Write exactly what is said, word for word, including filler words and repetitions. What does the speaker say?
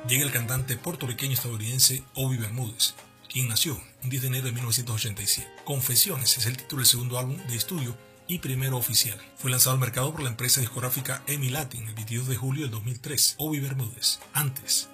llega el cantante puertorriqueño-estadounidense Obie Bermúdez, quien nació un diez de enero de mil novecientos ochenta y siete. Confesiones es el título del segundo álbum de estudio y primero oficial. Fue lanzado al mercado por la empresa discográfica EMI Latin el veintidós de julio del dos mil tres. Obie Bermúdez. Antes,